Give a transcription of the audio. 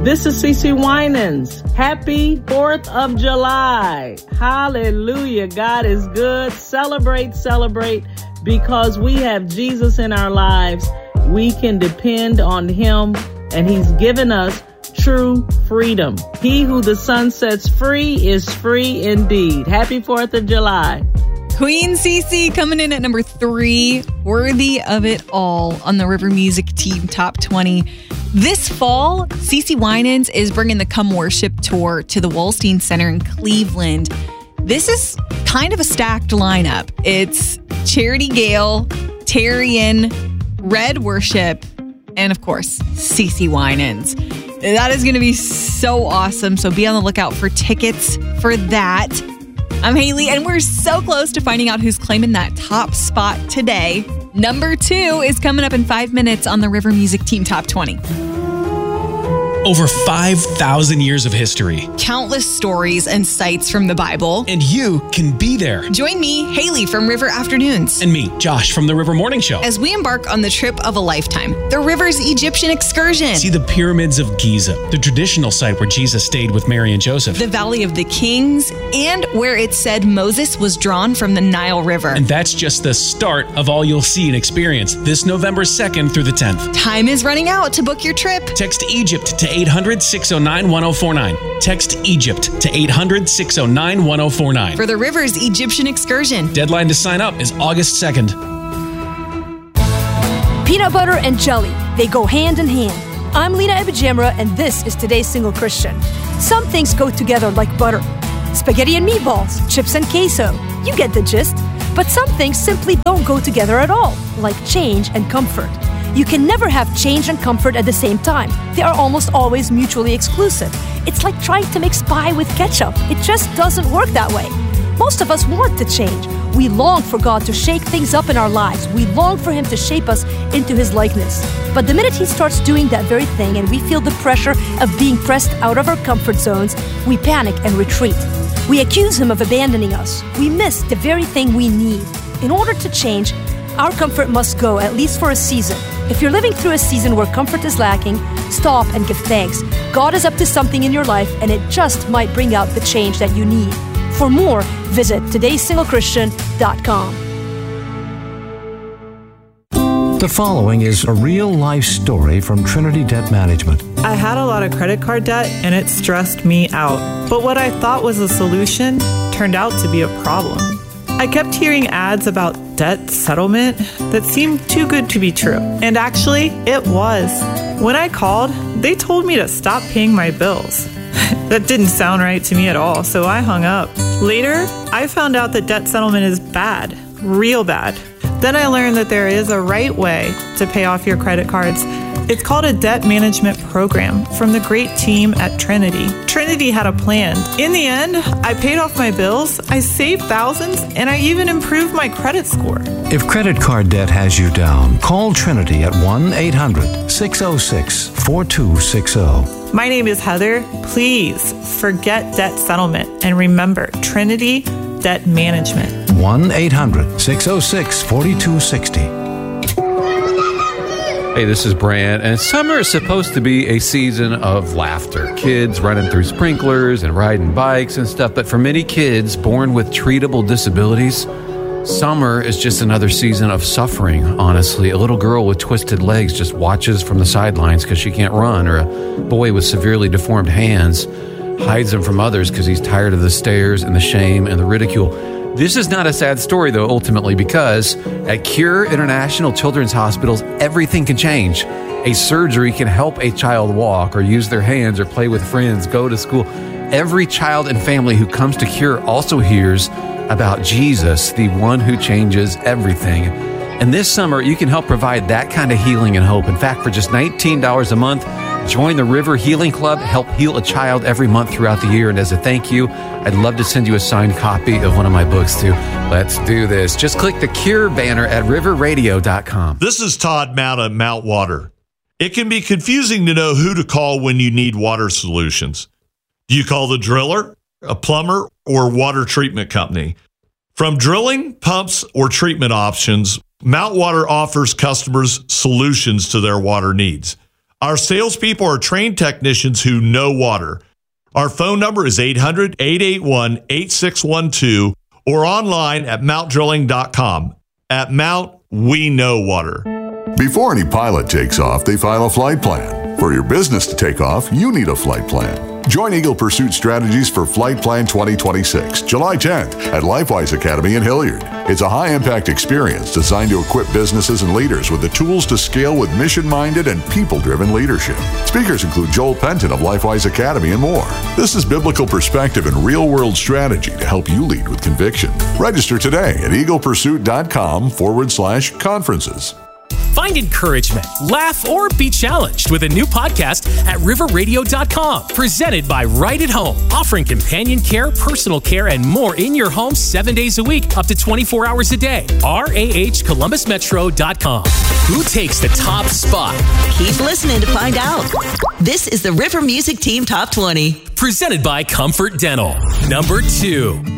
This is CeCe Winans. Happy 4th of July. Hallelujah. God is good. Celebrate, celebrate, because we have Jesus in our lives. We can depend on him, and he's given us true freedom. He who the Son sets free is free indeed. Happy 4th of July. Queen CeCe coming in at number 3, Worthy of It All on the River Music Team Top 20. This fall, CeCe Winans is bringing the Come Worship Tour to the Wolstein Center in Cleveland. This is kind of a stacked lineup. It's Charity Gale, Terrian, Red Worship, and of course, CeCe Winans. That is going to be so awesome. So be on the lookout for tickets for that. I'm Haley, and we're so close to finding out who's claiming that top spot today. Number 2 is coming up in 5 minutes on the River Music Team Top 20. Over 5,000 years of history. Countless stories and sites from the Bible. And you can be there. Join me, Haley from River Afternoons. And me, Josh from the River Morning Show. As we embark on the trip of a lifetime, the River's Egyptian excursion. See the pyramids of Giza, the traditional site where Jesus stayed with Mary and Joseph. The Valley of the Kings, and where it said Moses was drawn from the Nile River. And that's just the start of all you'll see and experience this November 2nd through the 10th. Time is running out to book your trip. Text Egypt to 800-609-1049. Text Egypt to 800-609-1049. For the River's Egyptian excursion. Deadline to sign up is August 2nd. Peanut butter and jelly, they go hand in hand. I'm Lena Ebijamra, and this is Today's Single Christian. Some things go together like butter. Spaghetti and meatballs, chips and queso. You get the gist. But some things simply don't go together at all, like change and comfort. You can never have change and comfort at the same time. They are almost always mutually exclusive. It's like trying to mix pie with ketchup. It just doesn't work that way. Most of us want to change. We long for God to shake things up in our lives. We long for him to shape us into his likeness. But the minute he starts doing that very thing and we feel the pressure of being pressed out of our comfort zones, we panic and retreat. We accuse him of abandoning us. We miss the very thing we need. In order to change, our comfort must go, at least for a season. If you're living through a season where comfort is lacking, stop and give thanks. God is up to something in your life, and it just might bring out the change that you need. For more, visit today'ssingleChristian.com. The following is a real-life story from Trinity Debt Management. I had a lot of credit card debt, and it stressed me out. But what I thought was a solution turned out to be a problem. I kept hearing ads about debt settlement that seemed too good to be true. And actually, it was. When I called, they told me to stop paying my bills. That didn't sound right to me at all, so I hung up. Later, I found out that debt settlement is bad, real bad. Then I learned that there is a right way to pay off your credit cards. It's called a debt management program from the great team at Trinity. Trinity had a plan. In the end, I paid off my bills, I saved thousands, and I even improved my credit score. If credit card debt has you down, call Trinity at 1-800-606-4260. My name is Heather. Please forget debt settlement and remember Trinity Debt Management. 1-800-606-4260. Hey, this is Brant, and summer is supposed to be a season of laughter. Kids running through sprinklers and riding bikes and stuff, but for many kids born with treatable disabilities, summer is just another season of suffering, honestly. A little girl with twisted legs just watches from the sidelines because she can't run, or a boy with severely deformed hands hides them from others because he's tired of the stares and the shame and the ridicule. This is not a sad story, though, ultimately, because at Cure International Children's Hospitals, everything can change. A surgery can help a child walk or use their hands or play with friends, go to school. Every child and family who comes to Cure also hears about Jesus, the one who changes everything. And this summer, you can help provide that kind of healing and hope. In fact, for just $19 a month, join the River Healing Club, help heal a child every month throughout the year. And as a thank you, I'd love to send you a signed copy of one of my books too. Let's do this. Just click the Cure banner at riverradio.com. This is Todd Mount at Mount Water. It can be confusing to know who to call when you need water solutions. Do you call the driller, a plumber, or water treatment company? From drilling, pumps, or treatment options, Mount Water offers customers solutions to their water needs. Our salespeople are trained technicians who know water. Our phone number is 800-881-8612 or online at mounttdrilling.com. At Mount, we know water. Before any pilot takes off, they file a flight plan. For your business to take off, you need a flight plan. Join Eagle Pursuit Strategies for Flight Plan 2026, July 10th at LifeWise Academy in Hilliard. It's a high-impact experience designed to equip businesses and leaders with the tools to scale with mission-minded and people-driven leadership. Speakers include Joel Penton of LifeWise Academy and more. This is biblical perspective and real-world strategy to help you lead with conviction. Register today at eaglepursuit.com/conferences. Find encouragement, laugh, or be challenged with a new podcast at riverradio.com. Presented by Right at Home, offering companion care, personal care, and more in your home 7 days a week, up to 24 hours a day. RAHColumbusmetro.com. Who takes the top spot? Keep listening to find out. This is the River Music Team Top 20. Presented by Comfort Dental. Number 2.